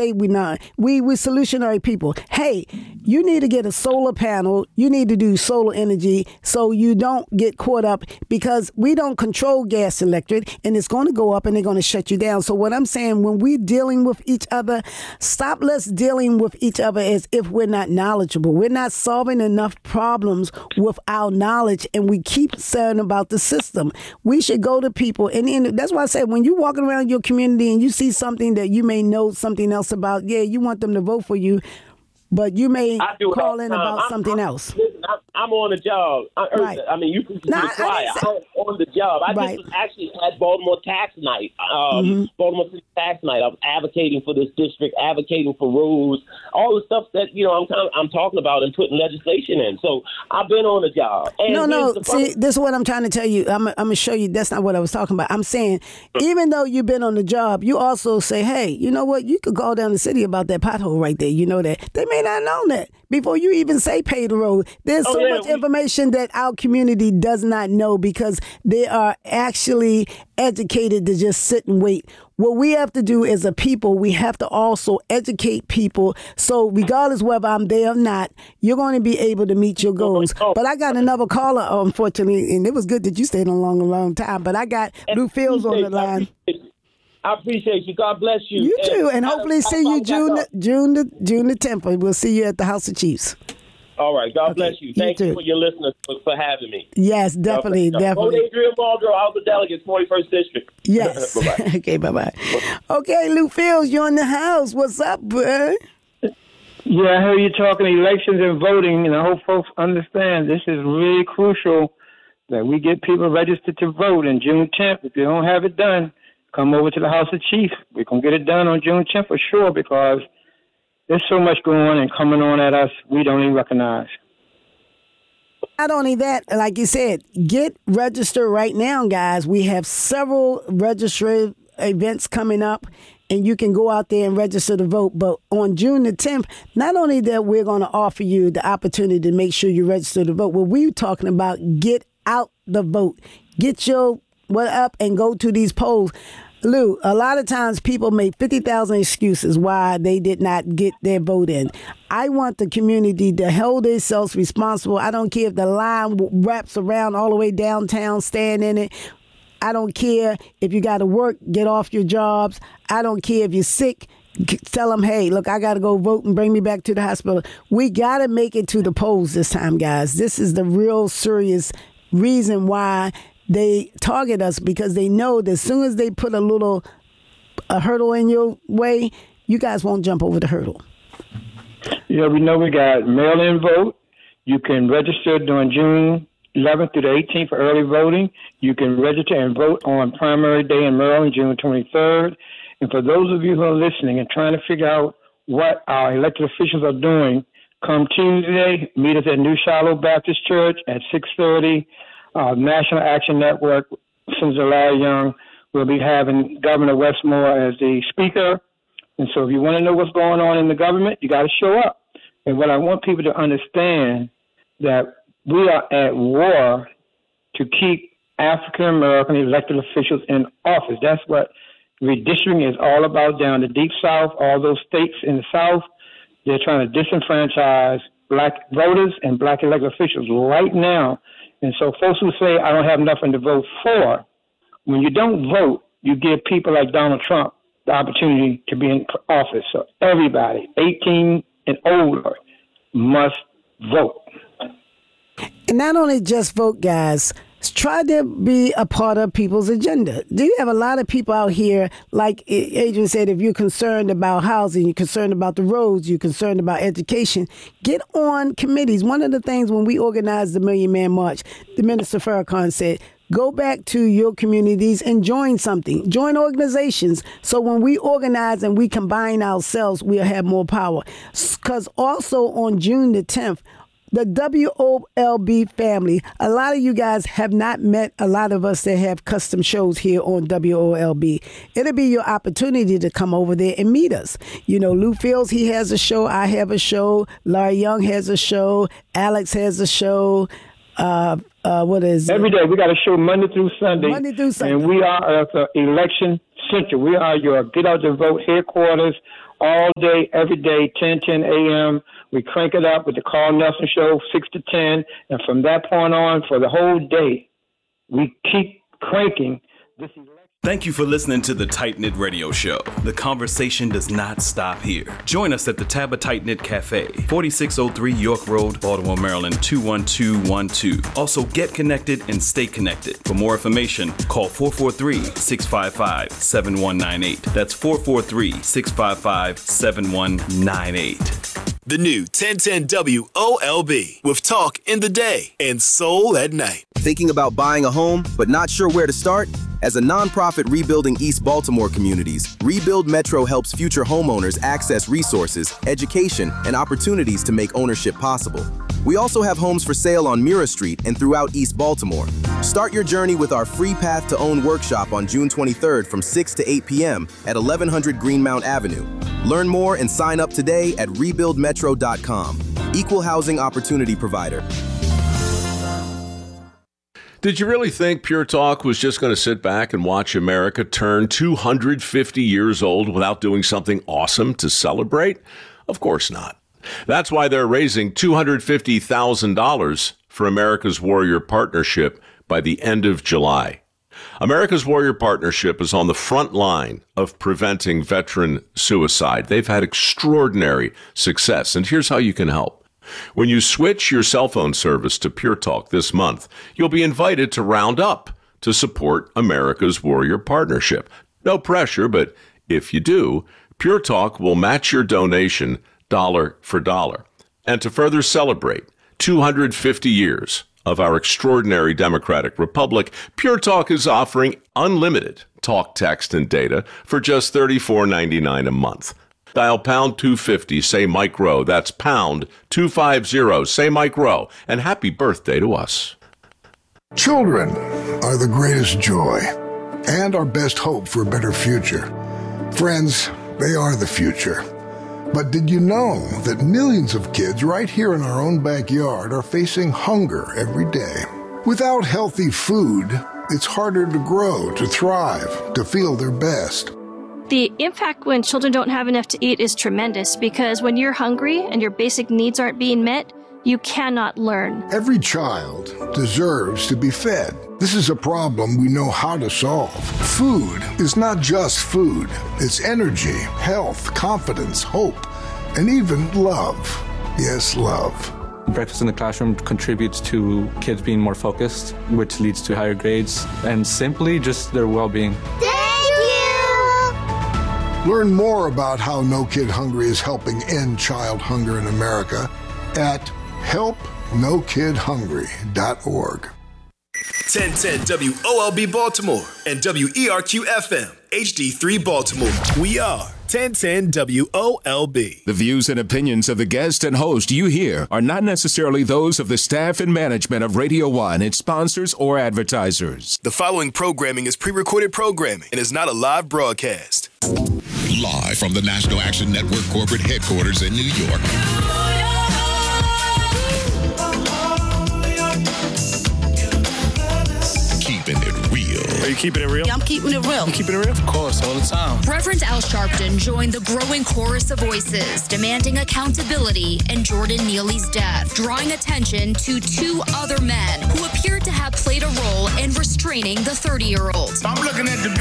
say we're not. We solutionary people. Hey, you need to get a solar panel. You need to do solar energy so you don't get caught up, because we don't control gas and electric, and it's going to go up and they're going to shut you down. So what I'm saying, when we're dealing with each other, stop let's dealing with each other as if we're not knowledgeable. We're not solving enough problems with our knowledge, and we keep saying about the system. We should go to people, and that's why I say, when you're walking around your community and you see something that you may know something else about, yeah, you want them to vote for you, but you may call in about something else. Listen, I'm on the job. Right. I mean, you can be quiet. I'm on the job. I just was actually at Baltimore Tax Night, Baltimore City Tax Night. I'm advocating for this district, advocating for rules, all the stuff that I'm talking about and putting legislation in. So I've been on the job. And no. See, this is what I'm trying to tell you. I'm going to show you. That's not what I was talking about. I'm saying, even though you've been on the job, you also say, hey, you know what? You could call down the city about that pothole right there. You know that they may not know that before you even say pay the road. There's so much information that our community does not know because they are actually educated to just sit and wait. What we have to do as a people, we have to also educate people. So regardless whether I'm there or not, you're going to be able to meet your goals. But I got another caller, unfortunately, and it was good that you stayed on a long time. But I got Lou Fields on the line. I appreciate you. God bless you. You too, and hopefully see you June the 10th. We'll see you at the House of Chiefs. All right. God bless you. Thank you for your listeners for having me. Yes, definitely. Vote Adrian Muldrow, House of Delegates, 41st District. Yes. Bye-bye. Okay, bye-bye. Okay, Lou Fields, you're in the house. What's up, bud? Yeah, I heard you talking elections and voting, and I hope folks understand this is really crucial that we get people registered to vote on June 10th. If you don't have it done, come over to the House of Chiefs. We're going to get it done on June 10th for sure, because there's so much going on and coming on at us we don't even recognize. Not only that, like you said, get registered right now, guys. We have several registry events coming up, and you can go out there and register to vote. But on June the 10th, not only that we're going to offer you the opportunity to make sure you register to vote, what we're talking about, get out the vote. Get your up and go to these polls. Lou, a lot of times people make 50,000 excuses why they did not get their vote in. I want the community to hold themselves responsible. I don't care if the line wraps around all the way downtown, stand in it. I don't care if you got to work, get off your jobs. I don't care if you're sick. Tell them, hey, look, I got to go vote and bring me back to the hospital. We got to make it to the polls this time, guys. This is the real serious reason why they target us, because they know that as soon as they put a hurdle in your way, you guys won't jump over the hurdle. Yeah, we know we got mail-in vote. You can register during June 11th through the 18th for early voting. You can register and vote on primary day in Maryland, June 23rd. And for those of you who are listening and trying to figure out what our elected officials are doing, come Tuesday, meet us at New Shiloh Baptist Church at 6:30. National Action Network, Senator Larry Young, will be having Governor Westmore as the speaker. And so if you want to know what's going on in the government, you got to show up. And what I want people to understand, that we are at war to keep African-American elected officials in office. That's what redistricting is all about down the Deep South, all those states in the South. They're trying to disenfranchise black voters and black elected officials right now. And so folks who say, I don't have nothing to vote for, when you don't vote, you give people like Donald Trump the opportunity to be in office. So everybody, 18 and older, must vote. And not only just vote, guys, try to be a part of people's agenda. Do you have a lot of people out here, like Adrian said, if you're concerned about housing, you're concerned about the roads, you're concerned about education, get on committees. One of the things when we organized the Million Man March, the Minister Farrakhan said, go back to your communities and join something. Join organizations. So when we organize and we combine ourselves, we'll have more power. Because also on June the 10th, the WOLB family, a lot of you guys have not met a lot of us that have custom shows here on WOLB. It'll be your opportunity to come over there and meet us. You know, Lou Fields, he has a show. I have a show. Larry Young has a show. Alex has a show. What is Every day. We got a show Monday through Sunday. Monday through Sunday. And we are at the election center. We are your Get Out the Vote headquarters all day, every day, 10 a.m. We crank it up with the Carl Nelson Show, 6 to 10. And from that point on, for the whole day, we keep cranking this election. Thank you for listening to the Tight Knit Radio Show. The conversation does not stop here. Join us at the Tabba Tight Knit Cafe, 4603 York Road, Baltimore, Maryland, 21212. Also, get connected and stay connected. For more information, call 443-655-7198. That's 443-655-7198. The new 1010 WOLB with talk in the day and soul at night. Thinking about buying a home, but not sure where to start? As a nonprofit rebuilding East Baltimore communities, Rebuild Metro helps future homeowners access resources, education, and opportunities to make ownership possible. We also have homes for sale on Mira Street and throughout East Baltimore. Start your journey with our free Path to Own workshop on June 23rd from 6 to 8 p.m. at 1100 Greenmount Avenue. Learn more and sign up today at rebuildmetro.com. Equal housing opportunity provider. Did you really think Pure Talk was just going to sit back and watch America turn 250 years old without doing something awesome to celebrate? Of course not. That's why they're raising $250,000 for America's Warrior Partnership by the end of July. America's Warrior Partnership is on the front line of preventing veteran suicide. They've had extraordinary success, and here's how you can help. When you switch your cell phone service to Pure Talk this month, you'll be invited to round up to support America's Warrior Partnership. No pressure, but if you do, Pure Talk will match your donation dollar for dollar. And to further celebrate 250 years of our extraordinary democratic republic, Pure Talk is offering unlimited talk, text, and data for just $34.99 a month. Dial pound 250, say Mike Rowe. That's pound 250, say Mike Rowe. And happy birthday to us. Children are the greatest joy and our best hope for a better future. Friends, they are the future. But did you know that millions of kids right here in our own backyard are facing hunger every day? Without healthy food, it's harder to grow, to thrive, to feel their best. The impact when children don't have enough to eat is tremendous because when you're hungry and your basic needs aren't being met, you cannot learn. Every child deserves to be fed. This is a problem we know how to solve. Food is not just food. It's energy, health, confidence, hope, and even love. Yes, love. Breakfast in the classroom contributes to kids being more focused, which leads to higher grades, and simply just their well-being. Learn more about how No Kid Hungry is helping end child hunger in America at helpnokidhungry.org. 1010 WOLB Baltimore and WERQ FM HD3 Baltimore. We are 1010 WOLB. The views and opinions of the guest and host you hear are not necessarily those of the staff and management of Radio 1, its sponsors, or advertisers. The following programming is pre-recorded programming and is not a live broadcast. Live from the National Action Network corporate headquarters in New York. Keeping it real. Are you keeping it real? Yeah, I'm keeping it real. I'm keeping it real? Of course, all the time. Reverend Al Sharpton joined the growing chorus of voices demanding accountability in Jordan Neely's death, drawing attention to two other men who appeared to have played a role in restraining the 30-year-old. I'm looking at the